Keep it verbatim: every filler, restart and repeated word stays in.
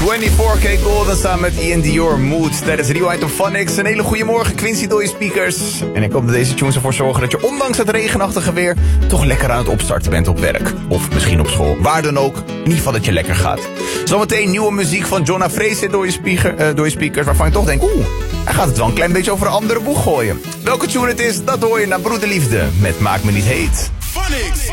vierentwintig K Golden samen met Ian Dior Mood tijdens Rewind of Phonics. Een hele goede morgen, Quincy door je speakers. En ik hoop dat deze tunes ervoor zorgen dat je ondanks het regenachtige weer toch lekker aan het opstarten bent op werk. Of misschien op school, waar dan ook. In ieder geval dat je lekker gaat. Zometeen nieuwe muziek van Jonna Fraser door je, speaker, uh, door je speakers, waarvan je toch denkt, oeh, hij gaat het wel een klein beetje over een andere boeg gooien. Welke tune het is, dat hoor je naar Broederliefde met Maak Me Niet Heet. Phonics!